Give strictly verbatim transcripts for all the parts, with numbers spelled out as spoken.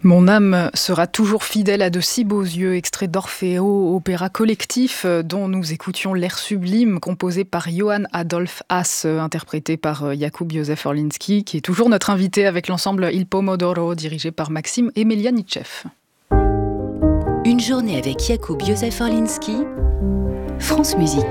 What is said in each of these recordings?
Mon âme sera toujours fidèle à de si beaux yeux, extrait d'Orfeo, opéra collectif dont nous écoutions l'air sublime composé par Johann Adolf Haas, interprété par Jakub Józef Orliński, qui est toujours notre invité avec l'ensemble Il Pomodoro, dirigé par Maxime Emelianitchev. Une journée avec Jakub Józef Orliński, France Musique.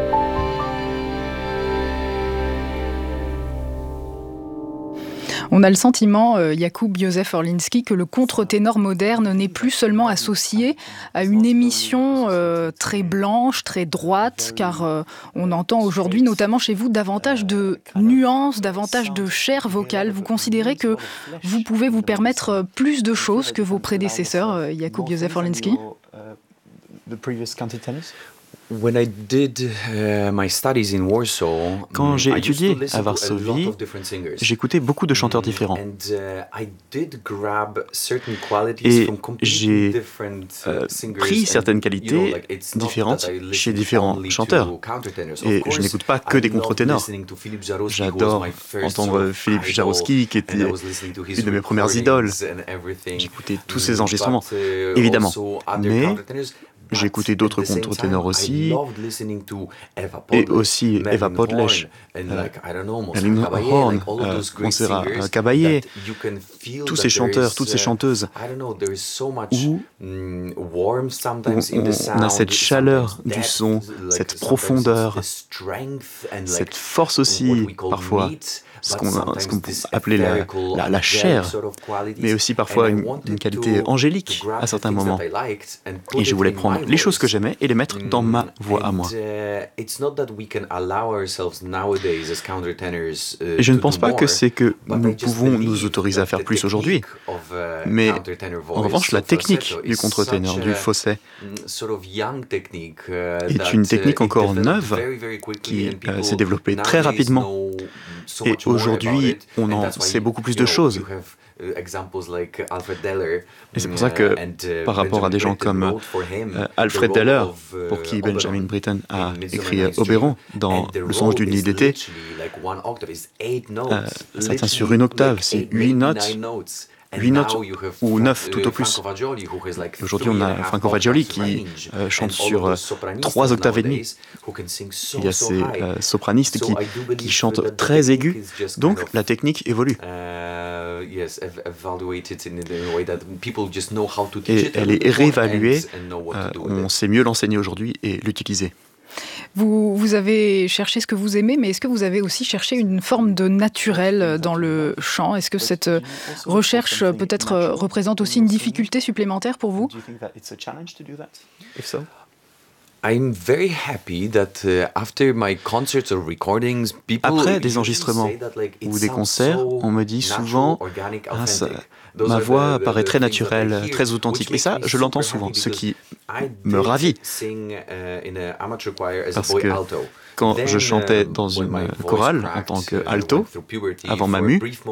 On a le sentiment, euh, Jakub Józef Orliński, que le contre-ténor moderne n'est plus seulement associé à une émission euh, très blanche, très droite, car euh, on entend aujourd'hui, notamment chez vous, davantage de nuances, davantage de chair vocale. Vous considérez que vous pouvez vous permettre plus de choses que vos prédécesseurs, euh, Jakub Józef Orliński ? When I did uh, my studies in Warsaw, Quand j'ai I used to étudié listen à to a lot Varsovie, of different singers. j'écoutais beaucoup de chanteurs différents. And uh, I did grab certain qualities Et from completely j'ai different uh, euh, singers. pris And, certaines you know, qualités like, it's not différentes that I chez listen différents only chanteurs. to countertenors. Et Of course, je n'écoute pas que I des love contre-ténors. listening to Philippe Jarouski, who was J'adore my first entendre sort of Philippe idol, Jarouski, qui était and I was listening to his une de mes premières idoles. recordings and everything. J'écoutais tous ces enregistrements, But, uh, évidemment. also other Mais countertenors. j'ai écouté d'autres contre-ténors aussi, et et aussi Eva Podlesh, Merlin Horn, euh, Montserrat Caballé, tous ces chanteurs, toutes ces chanteuses, où on, on a cette chaleur du son, cette profondeur, cette force aussi, parfois, ce qu'on, ce qu'on peut appeler la, la, la chair, mais aussi parfois une, une qualité angélique à certains moments. Et je voulais prendre les choses que j'aimais et les mettre dans ma voix à moi. Et je ne pense pas que c'est que nous pouvons nous autoriser à faire plus aujourd'hui, mais en revanche, la technique du contre-ténor, du fausset, est une technique encore neuve qui euh, s'est développée très rapidement. Et aujourd'hui, on en sait beaucoup plus de choses. Et c'est pour ça que, par rapport à des gens comme euh, Alfred Deller, pour qui Benjamin Britten a écrit euh, Oberon dans Le songe d'une nuit d'été, euh, ça tient sur une octave, c'est huit notes. huit notes ou neuf tout au plus. Aujourd'hui, on a Franco Fagioli qui euh, chante sur euh, trois octaves et demie. Il y a ces euh, sopranistes qui, qui chantent très aigus. Donc, la technique évolue. Et elle est réévaluée. Euh, on sait mieux l'enseigner aujourd'hui et l'utiliser. Vous, vous avez cherché ce que vous aimez, mais est-ce que vous avez aussi cherché une forme de naturel dans le chant ? Est-ce que cette recherche peut-être représente aussi une difficulté supplémentaire pour vous ? Après des enregistrements ou des concerts, on me dit souvent ah, ça, ma voix paraît très naturelle, très authentique. Et ça, je l'entends souvent, ce qui me ravit. Parce que quand je chantais dans une chorale en tant qu'alto, avant ma mue, puis,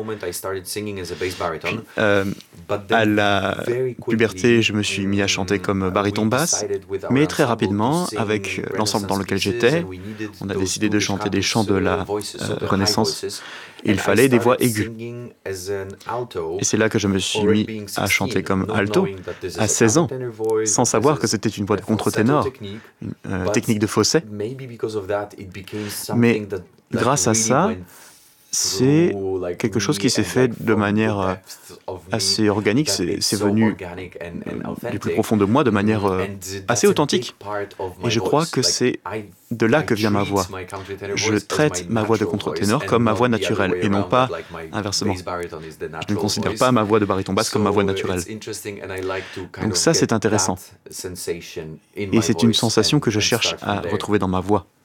euh, à la puberté, je me suis mis à chanter comme baryton basse, mais très rapidement, avec l'ensemble dans lequel j'étais, on a décidé de chanter des chants de la euh, Renaissance. Il fallait des voix aiguës. Et c'est là que je me suis mis à chanter comme alto, à seize ans, sans savoir que c'était une voix de contre-ténor, une euh, technique de fausset. Mais grâce à ça, c'est quelque chose qui s'est fait de manière euh, assez organique, c'est, c'est venu euh, du plus profond de moi de manière euh, assez authentique. Et je crois que c'est de là que vient ma voix. Je traite ma voix de contre-ténor comme ma voix naturelle et non pas inversement. Je ne considère pas ma voix de baryton basse comme ma voix naturelle. Donc ça, c'est intéressant. Et c'est une sensation que je cherche à retrouver dans ma voix.